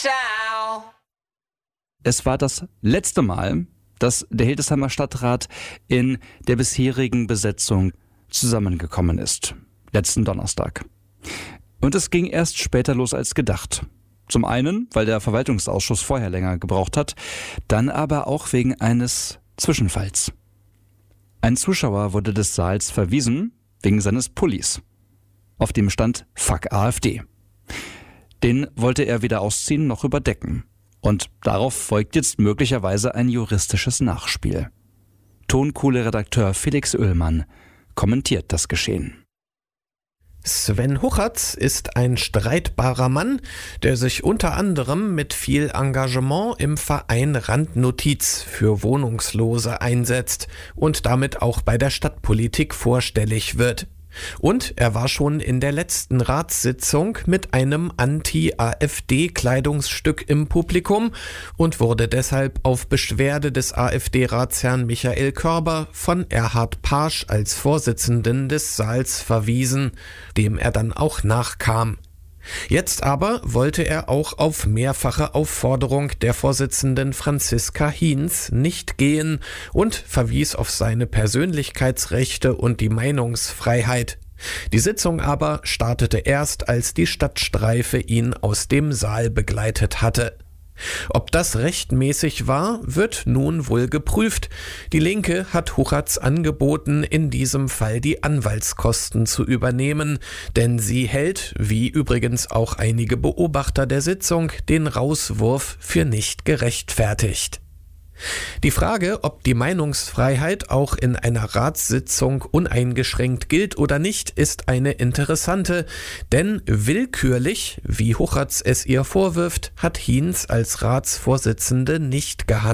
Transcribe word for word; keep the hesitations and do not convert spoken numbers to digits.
Ciao. Es war das letzte Mal, dass der Hildesheimer Stadtrat in der bisherigen Besetzung zusammengekommen ist. Letzten Donnerstag. Und es ging erst später los als gedacht. Zum einen, weil der Verwaltungsausschuss vorher länger gebraucht hat, dann aber auch wegen eines Zwischenfalls. Ein Zuschauer wurde des Saals verwiesen wegen seines Pullis. Auf dem stand Fuck AfD. Den wollte er weder ausziehen noch überdecken. Und darauf folgt jetzt möglicherweise ein juristisches Nachspiel. Tonkuhle-Redakteur Felix Oehlmann kommentiert das Geschehen. Sven Huchatz ist ein streitbarer Mann, der sich unter anderem mit viel Engagement im Verein Randnotiz für Wohnungslose einsetzt und damit auch bei der Stadtpolitik vorstellig wird. Und er war schon in der letzten Ratssitzung mit einem Anti-AfD-Kleidungsstück im Publikum und wurde deshalb auf Beschwerde des AfD-Ratsherrn Michael Körber von Erhard Paasch als Vorsitzenden des Saals verwiesen, dem er dann auch nachkam. Jetzt aber wollte er auch auf mehrfache Aufforderung der Vorsitzenden Franziska Hinz nicht gehen und verwies auf seine Persönlichkeitsrechte und die Meinungsfreiheit. Die Sitzung aber startete erst, als die Stadtstreife ihn aus dem Saal begleitet hatte. Ob das rechtmäßig war, wird nun wohl geprüft. Die Linke hat Huchatz angeboten, in diesem Fall die Anwaltskosten zu übernehmen, denn sie hält, wie übrigens auch einige Beobachter der Sitzung, den Rauswurf für nicht gerechtfertigt. Die Frage, ob die Meinungsfreiheit auch in einer Ratssitzung uneingeschränkt gilt oder nicht, ist eine interessante, denn willkürlich, wie Huchatz es ihr vorwirft, hat Hinz als Ratsvorsitzende nicht gehandelt.